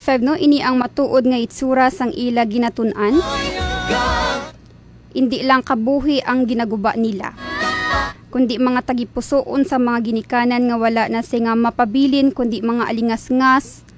25 no, ini ang matuod nga itsura sang ila ginatun-an. Hindi lang kabuhi ang ginaguba nila, kundi mga tagipusoon sa mga ginikanan nga wala na nga mapabilin kundi mga alingas-ngas,